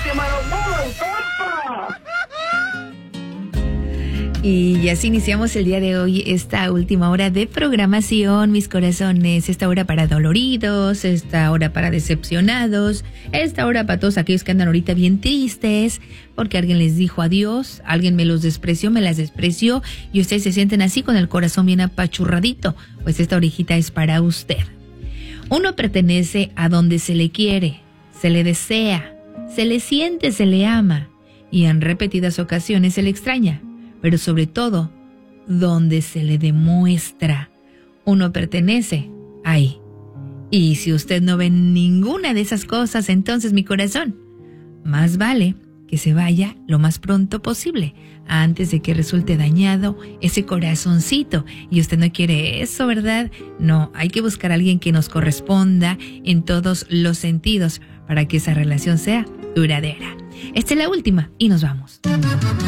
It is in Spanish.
Y así iniciamos el día de hoy esta última hora de programación, mis corazones. Esta hora para doloridos, esta hora para decepcionados, esta hora para todos aquellos que andan ahorita bien tristes porque alguien les dijo adiós, alguien me los despreció, me las despreció y ustedes se sienten así con el corazón bien apachurradito. Pues esta orejita es para usted. Uno pertenece a donde se le quiere, se le desea, se le siente, se le ama y en repetidas ocasiones se le extraña. Pero sobre todo, donde se le demuestra, uno pertenece ahí. Y si usted no ve ninguna de esas cosas, entonces mi corazón, más vale que se vaya lo más pronto posible, antes de que resulte dañado ese corazoncito. Y usted no quiere eso, ¿verdad? No, hay que buscar a alguien que nos corresponda en todos los sentidos para que esa relación sea duradera. Esta es la última y nos vamos.